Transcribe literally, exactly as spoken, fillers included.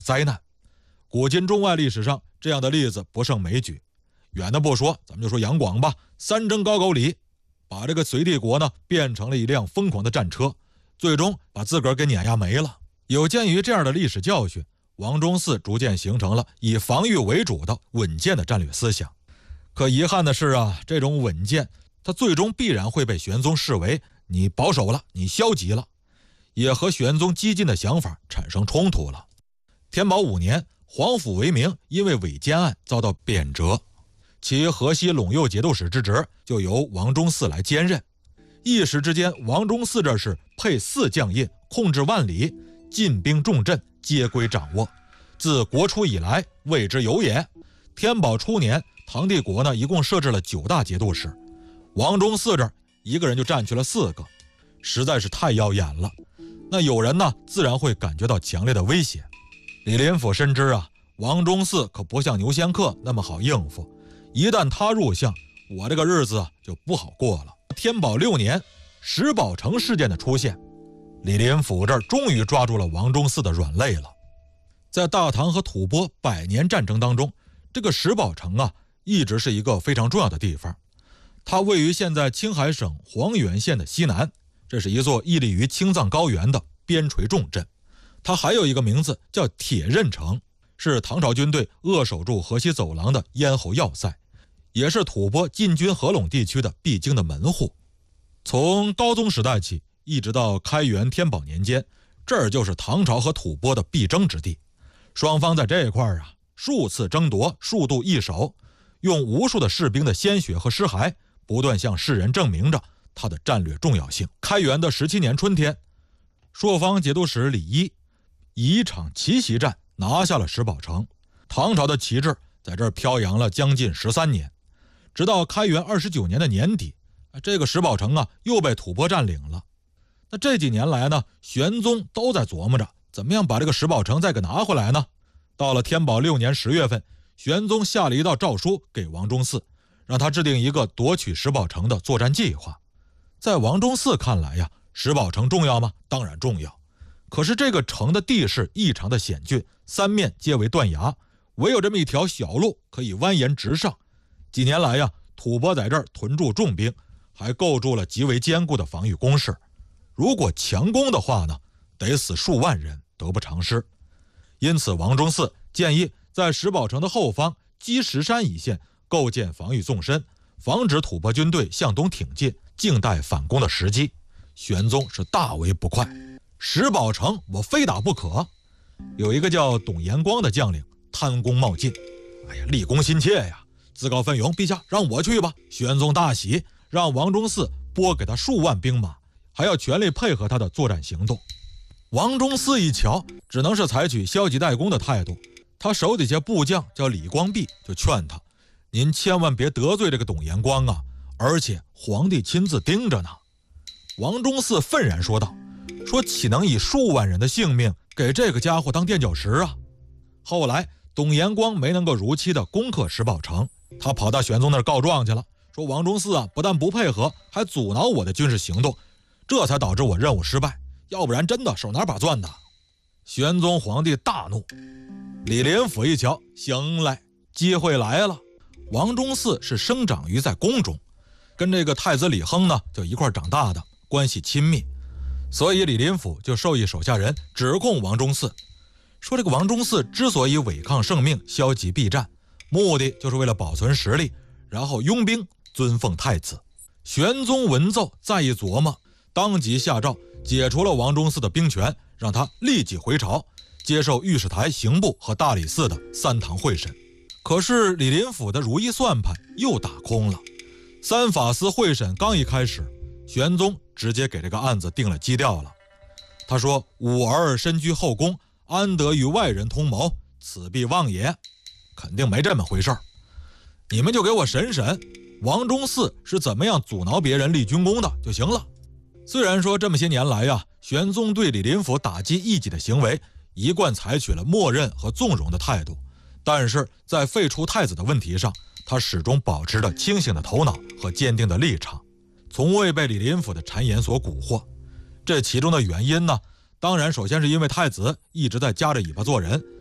灾难。古今中外历史上这样的例子不胜枚举。远的不说，咱们就说杨广吧，三征高句丽，把这个隋帝国呢变成了一辆疯狂的战车，最终把自个儿给碾压没了。有鉴于这样的历史教训，王忠嗣逐渐形成了以防御为主的稳健的战略思想。可遗憾的是啊，这种稳健它最终必然会被玄宗视为你保守了，你消极了，也和玄宗激进的想法产生冲突了。天宝五年，皇甫惟明因为伪奸案遭到贬谪，其河西陇右节度使之职就由王忠嗣来兼任。一时之间，王忠嗣这是配四将印，控制万里，进兵重镇皆归掌握，自国初以来未之有也。天宝初年，唐帝国呢一共设置了九大节度使，王忠嗣这儿一个人就占据了四个，实在是太耀眼了。那有人呢自然会感觉到强烈的威胁。李林甫深知啊，王忠嗣可不像牛仙客那么好应付，一旦他入相，我这个日子就不好过了。天宝六年，石宝城事件的出现，李林甫这儿终于抓住了王忠嗣的软肋了。在大唐和吐蕃百年战争当中，这个石宝城啊一直是一个非常重要的地方。它位于现在青海省黄原县的西南，这是一座屹立于青藏高原的边陲重镇。它还有一个名字叫铁刃城，是唐朝军队扼守住河西走廊的咽喉要塞，也是吐蕃进军合拢地区的必经的门户。从高宗时代起，一直到开元天宝年间，这儿就是唐朝和吐蕃的必争之地。双方在这一块啊，数次争夺，数度易手，用无数的士兵的鲜血和尸骸，不断向世人证明着它的战略重要性。开元的十七年春天，朔方节度使李一以一场奇袭战拿下了石宝城，唐朝的旗帜在这儿飘扬了将近十三年，直到开元二十九年的年底，这个石宝城啊又被吐蕃占领了。那这几年来呢，玄宗都在琢磨着怎么样把这个石宝城再给拿回来呢。到了天宝六年十月份，玄宗下了一道诏书给王忠嗣，让他制定一个夺取石宝城的作战计划。在王忠嗣看来呀，石宝城重要吗？当然重要。可是这个城的地势异常的险峻，三面皆为断崖，唯有这么一条小路可以蜿蜒直上。几年来呀，吐蕃在这儿屯驻重兵，还构筑了极为坚固的防御工事。如果强攻的话呢，得死数万人，得不偿失。因此王忠嗣建议在石宝城的后方积石山一线构建防御纵深，防止吐蕃军队向东挺进，静待反攻的时机。玄宗是大为不快，石宝城我非打不可。有一个叫董延光的将领贪功冒进，哎呀，立功心切呀，自告奋勇，陛下让我去吧。玄宗大喜，让王忠嗣拨给他数万兵马，还要全力配合他的作战行动。王忠嗣一瞧，只能是采取消极怠工的态度。他手底下部将叫李光弼就劝他，您千万别得罪这个董延光啊，而且皇帝亲自盯着呢。王忠嗣愤然说道，说岂能以数万人的性命给这个家伙当垫脚石啊。后来董延光没能够如期的攻克石宝城，他跑到玄宗那儿告状去了，说王忠嗣啊不但不配合，还阻挠我的军事行动，这才导致我任务失败，要不然真的手拿把攥的。玄宗皇帝大怒，李林甫一瞧，行嘞，机会来了。王忠嗣是生长于在宫中，跟这个太子李亨呢就一块长大的，关系亲密，所以李林甫就授意手下人指控王忠嗣，说这个王忠嗣之所以违抗圣命，消极避战，目的就是为了保存实力，然后拥兵尊奉太子。玄宗闻奏，再一琢磨，当即下诏解除了王忠嗣的兵权，让他立即回朝，接受御史台、刑部和大理寺的三堂会审。可是李林甫的如意算盘又打空了，三法司会审刚一开始，玄宗直接给这个案子定了基调了。他说，吾儿身居后宫，安得与外人通谋，此必妄也。肯定没这么回事儿，你们就给我审审王忠嗣是怎么样阻挠别人立军功的就行了。虽然说这么些年来呀，玄宗对李林甫打击异己的行为一贯采取了默认和纵容的态度，但是在废除太子的问题上，他始终保持着清醒的头脑和坚定的立场，从未被李林甫的谗言所蛊惑。这其中的原因呢，当然首先是因为太子一直在夹着尾巴做人，